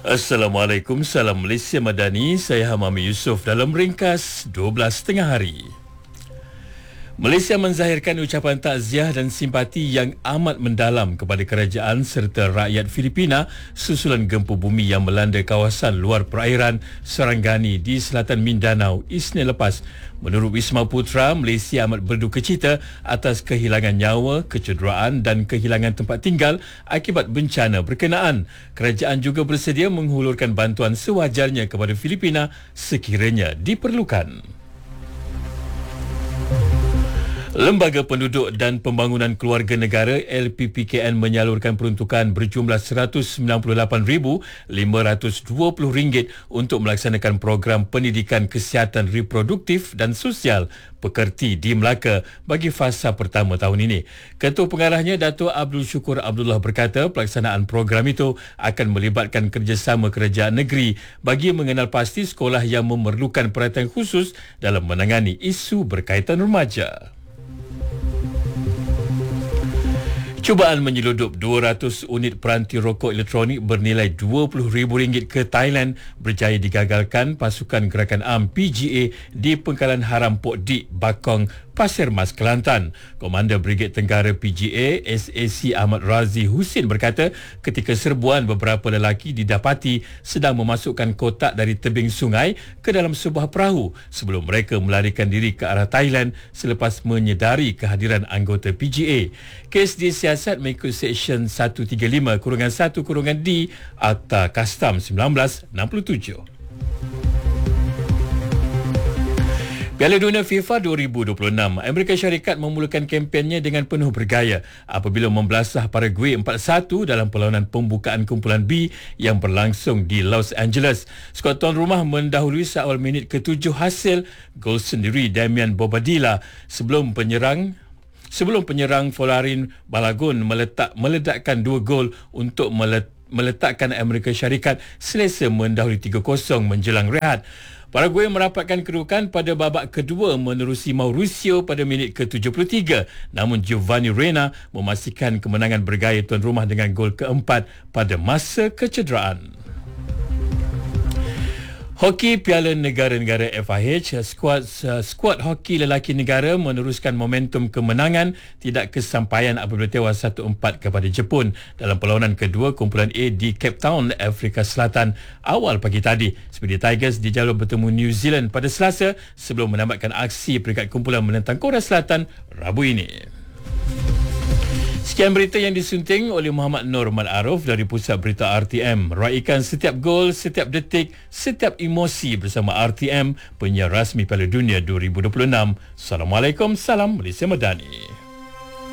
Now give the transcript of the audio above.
Assalamualaikum, salam Malaysia Madani. Saya Hamami Yusof dalam ringkas 12.30 hari. Malaysia menzahirkan ucapan takziah dan simpati yang amat mendalam kepada kerajaan serta rakyat Filipina susulan gempa bumi yang melanda kawasan luar perairan Sarangani di selatan Mindanao Isnin lepas. Menurut Wisma Putra, Malaysia amat berduka cita atas kehilangan nyawa, kecederaan dan kehilangan tempat tinggal akibat bencana berkenaan. Kerajaan juga bersedia menghulurkan bantuan sewajarnya kepada Filipina sekiranya diperlukan. Lembaga Penduduk dan Pembangunan Keluarga Negara LPPKN menyalurkan peruntukan berjumlah RM198,520 untuk melaksanakan program pendidikan kesihatan reproduktif dan sosial pekerti di Melaka bagi fasa pertama tahun ini. Ketua Pengarahnya Dato' Abdul Syukur Abdullah berkata pelaksanaan program itu akan melibatkan kerjasama kerajaan negeri bagi mengenal pasti sekolah yang memerlukan perhatian khusus dalam menangani isu berkaitan remaja. Cubaan menyeludup 200 unit peranti rokok elektronik bernilai RM20,000 ke Thailand berjaya digagalkan pasukan gerakan am PGA di Pengkalan Haram Pok Dik, Bakong, Pasir Mas, Kelantan. Komander Brigade Tenggara PGA SAC Ahmad Razi Husin berkata ketika serbuan beberapa lelaki didapati sedang memasukkan kotak dari tebing sungai ke dalam sebuah perahu sebelum mereka melarikan diri ke arah Thailand selepas menyedari kehadiran anggota PGA. Kes disiasat mengikut Seksyen 135-1-D Akta Kastam 1967. Piala Dunia FIFA 2026, Amerika Syarikat memulakan kempennya dengan penuh bergaya apabila membelasah Paraguay 4-1 dalam perlawanan pembukaan kumpulan B yang berlangsung di Los Angeles. Skuad tuan rumah mendahului seawal minit ke-7 hasil gol sendiri Damian Bobadilla sebelum penyerang Folarin Balagun meledakkan 2 gol untuk meletakkan Amerika Syarikat selesa mendahului 3-0 menjelang rehat. Paraguay merapatkan kedudukan pada babak kedua menerusi Mauricio pada minit ke-73. Namun Giovanni Reyna memastikan kemenangan bergaya tuan rumah dengan gol keempat pada masa kecederaan. Hoki Piala Negara-Negara FIH, skuad hoki lelaki negara meneruskan momentum kemenangan tidak kesampaian apabila tewas 1-4 kepada Jepun dalam perlawanan kedua kumpulan A di Cape Town, Afrika Selatan awal pagi tadi. Speedy Tigers dijalur bertemu New Zealand pada Selasa sebelum menambatkan aksi peringkat kumpulan menentang Korea Selatan Rabu ini. Sekian berita yang disunting oleh Muhammad Nur Mal-Aruf dari Pusat Berita RTM. Raikan setiap gol, setiap detik, setiap emosi bersama RTM, penyiar rasmi Piala Dunia 2026. Assalamualaikum, salam Malaysia Madani.